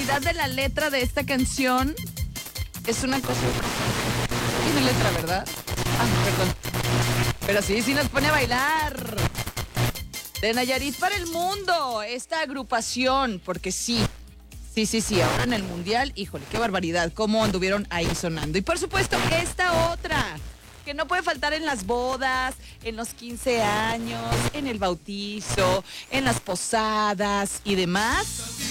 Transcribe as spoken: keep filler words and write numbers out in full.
barbaridad de la letra de esta canción es una cosa... Tiene letra, ¿verdad? Ah, perdón. Pero sí, sí nos pone a bailar. De Nayarit para el mundo, esta agrupación, porque sí, sí, sí, sí, ahora en el Mundial, híjole, qué barbaridad, cómo anduvieron ahí sonando. Y por supuesto, esta otra, que no puede faltar en las bodas, en los quince años, en el bautizo, en las posadas y demás.